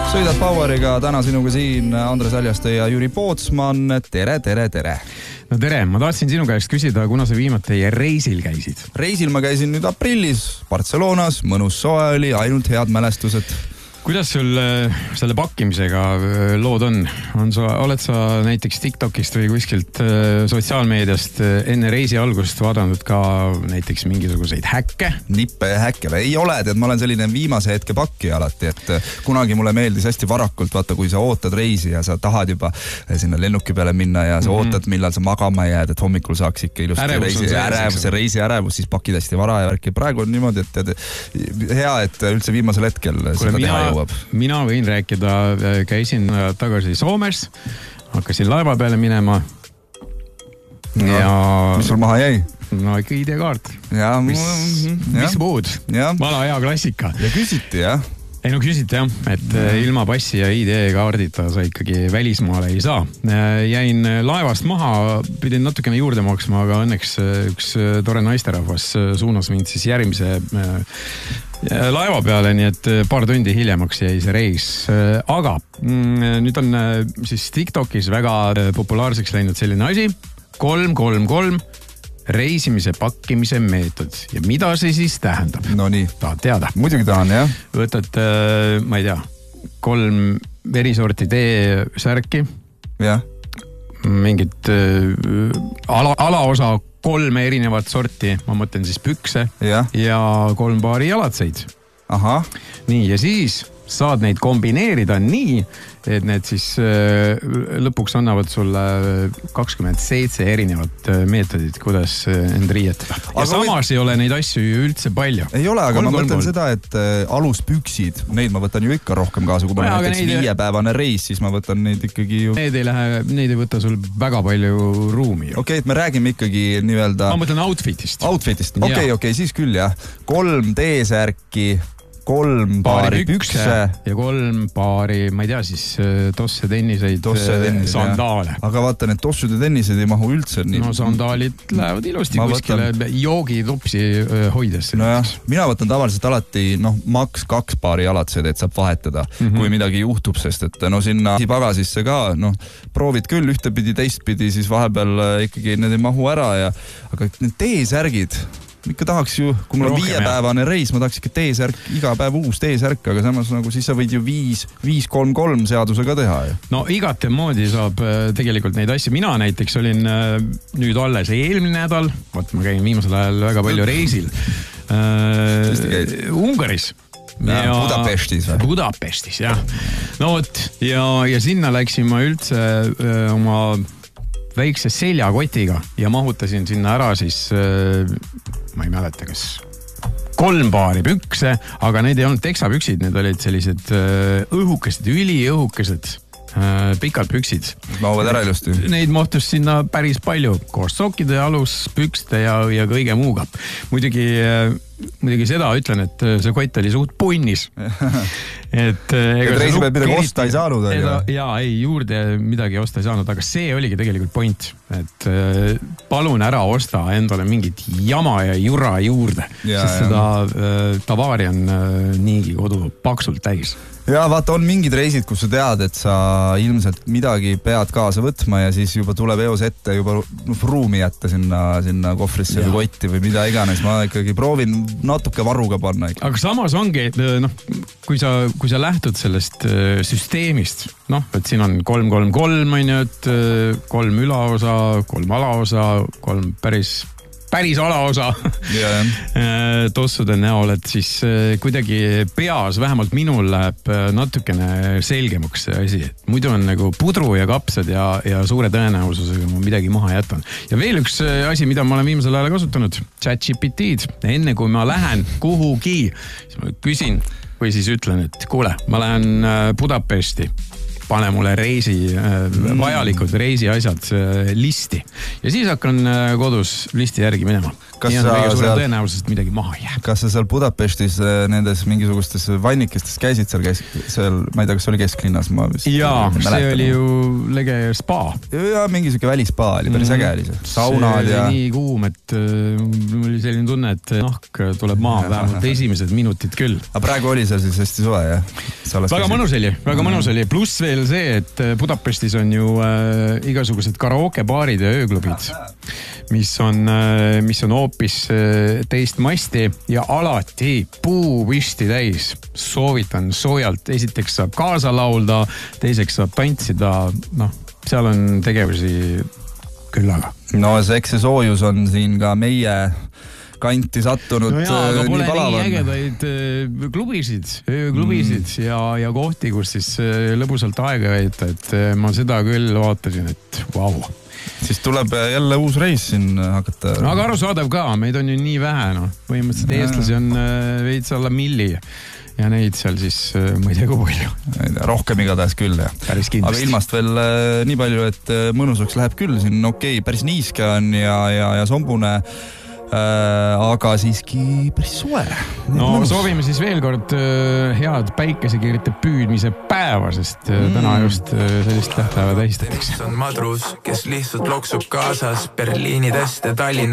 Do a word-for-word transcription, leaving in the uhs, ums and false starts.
Sõidad Poweriga, täna sinuga siin Andres Aljaste ja Jüri Pootsman. Tere, tere, tere. No tere, ma tahtsin sinu käest küsida, kuna sa viimati reisil käisid? Reisil ma käisin nüüd aprillis Barcelonas, mõnus soe oli, ainult head mälestused. Kuidas sul selle pakkimisega lood on? on sa, oled sa näiteks TikTokist või kuskilt sotsiaalmeediast enne reisi algust vaadanud ka näiteks mingisuguseid häkke? Nippe ja häkke või? Ei ole, tead, ma olen selline viimase hetke pakki alati, et kunagi mulle meeldis hästi varakult, vaata, kui sa ootad reisi ja sa tahad juba sinna lennuki peale minna ja sa mm-hmm. ootad, millal sa magama jääd, et hommikul saaks ikka ilusti ärevus reisi, ärevus, see reisi ärevus, siis pakid hästi vara ja värki. Praegu on niimoodi, et tead, hea, et üldse viimasel hetkel seda mina... teha jõuab. Mina võin rääkida, käisin tagasi Soomes, hakkasin laeva peale minema no, ja... Mis sul maha jäi? No ikka I D-kaart. Ja, mis, ja. mis muud? Ja. Vana hea klassika. Ja küsiti, jah? Ei no küsiti jah, et ja. ilma passi ja I D-kaardita sa ikkagi välismaale ei saa. Jäin laevast maha, pidin natukene juurde maksma, aga õnneks üks tore naisterahvas suunas mind siis järgmise laeva peale, nii et paar tundi hiljemaks jäi see reis. Aga nüüd on siis TikTokis väga populaarseks läinud selline asi, kolm kolm kolm reisimise pakkimise meetod. Ja mida see siis tähendab? No nii. Tahad teada? Muidugi tahan, jah. Võtad, ma ei tea, kolm verisorti tee-särki. Jah. Mingit ala, alaosa kolme erinevat sorti, ma mõtlen siis pükse ja, ja kolm paari jalatseid. Aha. Nii, ja siis saad neid kombineerida nii, et need siis lõpuks annavad sulle kakskümmend seitse erinevat meetodit, kuidas end riietada. Ja aga samas või... ei ole neid asju ju üldse palju. Ei ole, aga kolm, ma mõtlen kolm. seda, et aluspüksid, neid ma võtan ju ikka rohkem kaasa, kui ma ja, näiteks neid... viiepäevane reis, siis ma võtan neid ikkagi ju... Need ei lähe, neid ei võta sul väga palju ruumi. Okei, okay, et me räägime ikkagi nii-öelda... Ma mõtlen outfitist. Outfitist, okei, okay, okei, okay, siis küll jah. Kolm T-särki, kolm paari, paari pükse ja kolm paari, ma ei tea siis, tosse tenniseid, tosse tenniseid sandaale. Ja. Aga vaata, need tossud ja tennised ei mahu üldse. Nii... No sandaalid lähevad ilusti ma kuskile võtan... joogitupsi hoides. No jah, mina võtan tavaliselt alati noh, maks kaks paari jalatseid, et saab vahetada, mm-hmm. kui midagi juhtub, sest et no sinna pagasisse ka, noh, proovid küll ühtepidi, teistpidi, siis vahepeal ikkagi need ei mahu ära ja aga need T-särgid ikka tahaks ju, kui mul on viiepäevane reis, ma tahaks ikka T-särk, iga päev uus T-särk, aga samas nagu siis sa võid ju viis, viis, kolm, kolm seadusega teha. Ja. No igate moodi saab tegelikult neid asju. Mina näiteks olin nüüd alles eelmine nädal, vaat ma käin viimasel ajal väga palju reisil. Äh, Ungaris. Ja, ja, Budapestis või? Budapestis, jah. No võt, ja, ja sinna läksin ma üldse öö, oma väikse seljakotiga ja mahutasin sinna ära siis, ma ei mäleta, kas kolm paari pükse, aga need ei olnud teksapüksid, need olid sellised õhukesed, üliõhukesed, pikad püksid. Mahuvad ära ilusti. Neid mahtus sinna päris palju, koos sokkide, alus, pükste ja, ja kõige muuga. Muidugi, muidugi seda ütlen, et see kott oli suht punnis. Et, et reisi peal midagi osta ei saanud. Jaa, ei, juurde midagi osta ei saanud, aga see oligi tegelikult point, et palun ära osta endale mingit jama ja jura juurde, ja, sest ja. seda tavaari on niigi kodu paksult täis. Ja vaata, on mingid reisid, kus sa tead, et sa ilmselt midagi pead kaasa võtma ja siis juba tuleb eos ette juba ruumi jätta sinna, sinna kohvrisse ja. või kotti või mida iganes. Ma ikkagi proovin natuke varuga panna. Ikka. Aga samas ongi, noh, kui sa, kui sa lähtud sellest süsteemist, noh, et siin on kolm kolm kolm, on ju, et kolm ülaosa, kolm alaosa, kolm päris... päris alaosa yeah. tossude näol, et siis kuidagi peas, vähemalt minul läheb natukene selgemaks see asi, et muidu on nagu pudru ja kapsad ja, ja suure tõenäosusega ma midagi maha jätan. Ja veel üks asi, mida ma olen viimasel ajal kasutanud, ChatGPT-d, enne kui ma lähen kuhugi, siis ma küsin või siis ütlen, et kuule, ma lähen Budapesti, pane mulle reisi, vajalikud reisiasjad listi. Ja siis hakkan kodus listi järgi minema. Kas nii on kõige suurem seal... tõenäosus, et midagi maha jääb. Kas sa seal Budapestis nendes mingisugustes vannikestes käisid seal, käisid seal, ma ei tea, kas oli kesklinnas? Ma vist jaa, see oli ju lege spa. Ja mingi siuke välispa oli, päris äge oli see. Saunad see ja... oli nii kuum, et mul oli selline tunne, et nahk tuleb maha vähemalt esimesed minutid küll. Aga praegu oli seal siis hästi suve, jah? Väga mõnus oli, väga mõnus oli. Pluss veel see, et Budapestis on ju äh, igasugused karaokebaarid ja ööklubid, mis on, äh, mis on hoopis äh, teist masti ja alati puu püsti täis. Soovitan soojalt. Esiteks saab kaasa laulda, teiseks saab tantsida. Noh, seal on tegevusi küllaga. No eks see soojus on siin ka meie kanti sattunud. No jaa, aga pole nii, nii ägedaid klubisid, ööklubisid mm. ja, ja kohti, kus siis lõbusalt aega veeta, et ma seda küll vaatasin, et vau. Wow. Siis tuleb jälle uus reis siin hakata. No aga arusaadav ka, meid on ju nii vähe, no. Põhimõtteliselt eestlasi on veits alla milli ja neid seal siis, ma ei tea kui palju. Rohkem igatahes küll, jah. Päris kindlasti. Aga ilmast veel nii palju, et mõnusaks läheb küll siin, okei, päris niiske on ja, ja, ja sombune. Äh, aga siiski päris suve. No mõnus. Soovime siis veel kord äh, head päikesekiirite püüdmise päeva, sest äh, täna just äh, sellist tähtpäeva tähistatakse. On madrus, kes lihtsalt loksub kaasas Berliinidest ja Tallinn